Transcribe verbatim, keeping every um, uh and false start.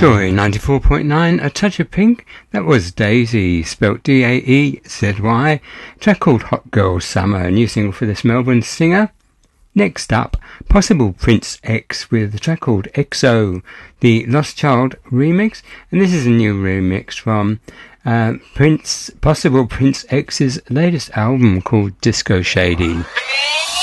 Joy ninety-four point nine, A Touch of Pink. That was Daisy, spelt D A E Z Y. Track called Hot Girl Summer, a new single for this Melbourne singer. Next up, Possible Prince X with a track called X O, the Lost Child remix. And this is a new remix from uh, Prince, Possible Prince X's latest album called Disco Shady.